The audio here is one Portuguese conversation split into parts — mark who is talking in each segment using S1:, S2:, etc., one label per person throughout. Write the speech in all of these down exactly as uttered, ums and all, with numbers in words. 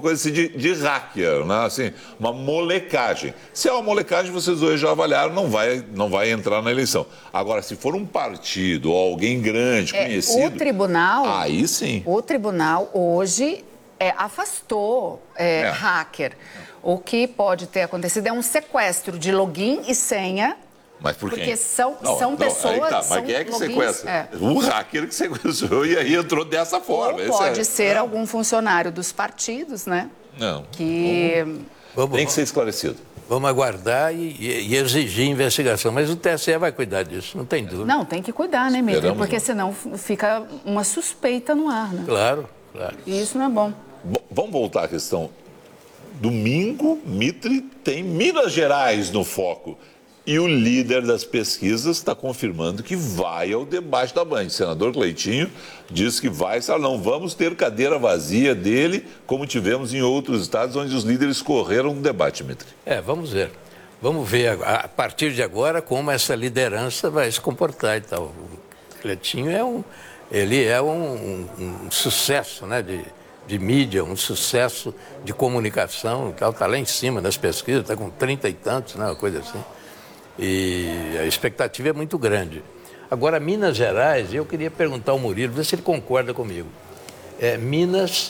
S1: coisa assim de, de hacker, né? Assim, uma molecagem. Se é uma molecagem, vocês hoje já avaliaram, não vai, não vai entrar na eleição. Agora, se for um partido ou alguém grande,
S2: é,
S1: conhecido...
S2: O tribunal...
S1: Aí sim.
S2: O tribunal hoje é, afastou é, é. hacker. O que pode ter acontecido é um sequestro de login e senha.
S1: Mas por quê?
S2: Porque são,
S1: não,
S2: são
S1: não,
S2: pessoas...
S1: Tá, mas
S2: são
S1: quem é que
S2: logins,
S1: sequestra?
S2: É.
S1: O hacker que sequestrou e aí entrou dessa forma.
S2: Ou pode
S1: é...
S2: ser algum funcionário dos partidos, né?
S1: Não.
S2: Que...
S3: Vamos,
S1: Tem que ser esclarecido.
S3: Vamos aguardar e, e exigir investigação. Mas o T S E vai cuidar disso, não tem dúvida.
S2: Não, tem que cuidar, né, Mitre?
S1: Esperamos,
S2: Porque
S1: não.
S2: senão fica uma suspeita no ar, né?
S3: Claro, claro.
S2: E isso não é bom.
S1: Bom, vamos voltar à questão. Domingo, Mitre tem Minas Gerais no foco. E o líder das pesquisas está confirmando que vai ao debate da Band. O senador Cleitinho diz que vai, não vamos ter cadeira vazia dele, como tivemos em outros estados onde os líderes correram no debate, Mitre.
S3: É, vamos ver. Vamos ver a partir de agora como essa liderança vai se comportar e tal. O Cleitinho é um, ele é um, um, um sucesso, né, de, de mídia, um sucesso de comunicação e tal. Está lá em cima nas pesquisas, está com trinta e tantos, né, uma coisa assim. E a expectativa é muito grande. Agora, Minas Gerais, eu queria perguntar ao Murilo, ver se ele concorda comigo. É, Minas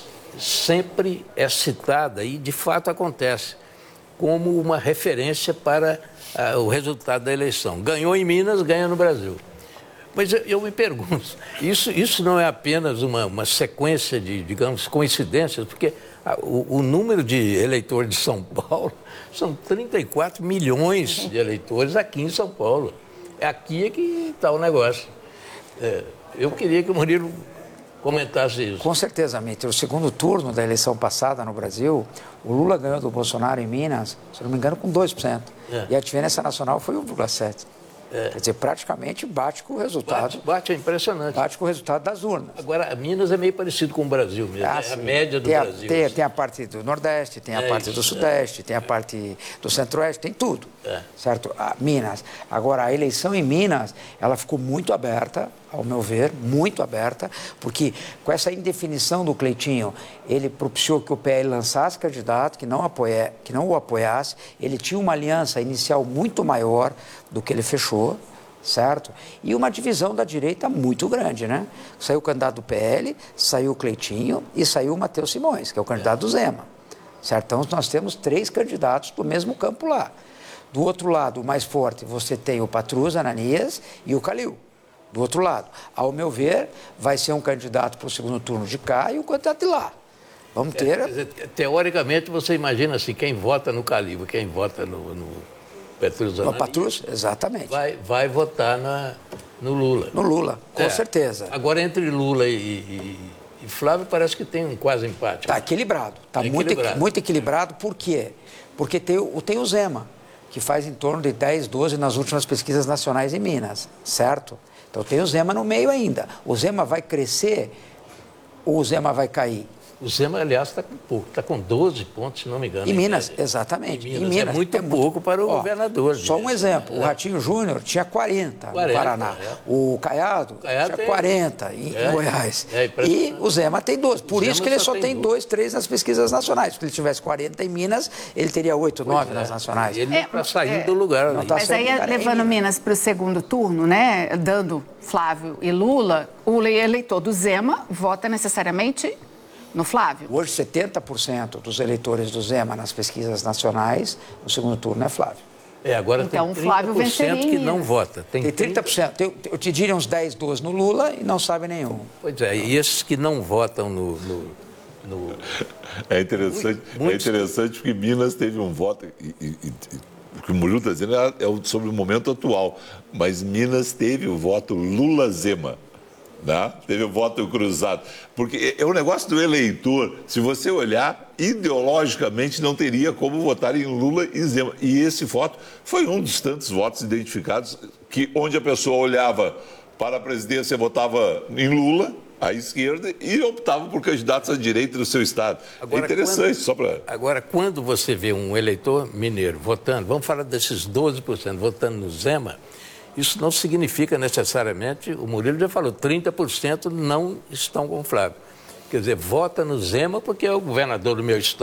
S3: sempre é citada, e de fato acontece, como uma referência para ah, o resultado da eleição. Ganhou em Minas, ganha no Brasil. Mas eu, eu me pergunto, isso, isso não é apenas uma, uma sequência de, digamos, coincidências, porque a, o, o número de eleitores de São Paulo são trinta e quatro milhões de eleitores aqui em São Paulo. Aqui é que está o negócio. É, eu queria que o Murilo comentasse isso.
S4: Com certeza, Mitre. O segundo turno da eleição passada no Brasil, o Lula ganhou do Bolsonaro em Minas, se não me engano, com dois por cento. É. E a diferença nacional foi um vírgula sete por cento. É. Quer dizer, praticamente bate com o resultado.
S3: Bate, bate, é impressionante.
S4: Bate com o resultado das urnas.
S3: Agora, Minas é meio parecido com o Brasil mesmo, ah, é a média do
S4: tem a,
S3: Brasil.
S4: Tem, tem a parte do Nordeste, tem a é parte isso, do Sudeste, é. tem a parte do Centro-Oeste, tem tudo, é. certo? A Minas. Agora, a eleição em Minas, ela ficou muito aberta, ao meu ver, muito aberta, porque com essa indefinição do Cleitinho, ele propiciou que o P L lançasse candidato, que não, apoia, que não o apoiasse, ele tinha uma aliança inicial muito maior do que ele fechou, certo? E uma divisão da direita muito grande, né? Saiu o candidato do P L, saiu o Cleitinho e saiu o Matheus Simões, que é o candidato do Zema, certo? Então, nós temos três candidatos do mesmo campo lá. Do outro lado, o mais forte, você tem o Patrus, Ananias e o Calil. Do outro lado, ao meu ver, vai ser um candidato para o segundo turno de cá e o candidato de lá. Vamos ter...
S3: É, dizer, teoricamente, você imagina assim, quem vota no Calil, quem vota no... no... Petrus,
S4: no Patrus, exatamente.
S3: Vai, vai votar na, no Lula.
S4: No Lula, com
S3: é.
S4: certeza.
S3: Agora, entre Lula e, e, e Flávio, parece que tem um quase empate.
S4: Está equilibrado. Está
S3: é
S4: muito
S3: equilibrado.
S4: muito equilibrado. Por quê? Porque tem, tem o Zema, que faz em torno de dez, doze nas últimas pesquisas nacionais em Minas, certo? Então tem o Zema no meio ainda. O Zema vai crescer ou o Zema vai cair?
S3: O Zema, aliás, está com pouco, está com doze pontos, se não me engano.
S4: Em Minas, exatamente.
S3: Em Minas,
S4: em Minas
S3: é muito
S4: é
S3: pouco para o
S4: ó,
S3: governador.
S4: Só um exemplo, é. o Ratinho Júnior tinha quarenta, quarenta no Paraná. É. O Caiado, o Caiado tinha quarenta é, em, é, em Goiás. É, e o Zema tem doze. Por isso que ele só, só tem dois, três nas pesquisas nacionais. Se ele tivesse quarenta em Minas, ele teria oito, nove nas nacionais.
S3: Ele está é, saindo é, do lugar.
S2: Não tá Mas aí, levando Minas para o segundo turno, né, dando Flávio e Lula, o eleitor do Zema vota necessariamente... no Flávio?
S4: Hoje, setenta por cento dos eleitores do Zema nas pesquisas nacionais, no segundo turno é Flávio.
S3: É, agora
S2: então,
S3: tem trinta por cento que não vota.
S4: Tem, tem trinta por cento. Tem, eu te diria uns dez, doze no Lula e não sabe nenhum.
S3: Pois é, e esses que não votam no... no, no...
S1: É interessante, muito, é interessante porque Minas teve um voto... E, e, e, o que o Murilo está dizendo é, é sobre o momento atual, mas Minas teve o voto Lula-Zema. Né? Teve o voto cruzado. Porque é o negócio do eleitor, se você olhar, ideologicamente não teria como votar em Lula e Zema. E esse voto foi um dos tantos votos identificados que onde a pessoa olhava para a presidência, votava em Lula, à esquerda, e optava por candidatos à direita do seu estado. Agora, é interessante,
S3: quando,
S1: só para...
S3: Agora, quando você vê um eleitor mineiro votando, vamos falar desses doze por cento votando no Zema, isso não significa necessariamente, o Murilo já falou, trinta por cento não estão com o Flávio. Quer dizer, vota no Zema porque é o governador do meu estado.